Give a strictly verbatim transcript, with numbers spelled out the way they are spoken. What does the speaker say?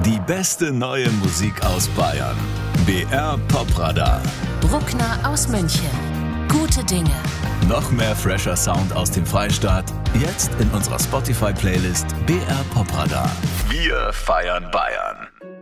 Die beste neue Musik aus Bayern. B R Popradar. Bruckner aus München. Gute Dinge. Noch mehr fresher Sound aus dem Freistaat. Jetzt in unserer Spotify-Playlist B R Popradar. Wir feiern Bayern.